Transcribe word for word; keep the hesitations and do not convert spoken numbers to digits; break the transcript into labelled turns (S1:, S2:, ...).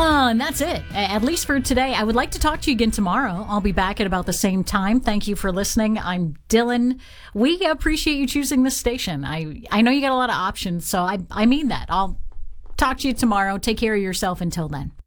S1: Uh, and that's it, at least for today. I would like to talk to you again tomorrow. I'll be back at about the same time. Thank you for listening. I'm Dylan. We appreciate you choosing this station. I, I know you got a lot of options, so I, I mean that. I'll talk to you tomorrow. Take care of yourself until then.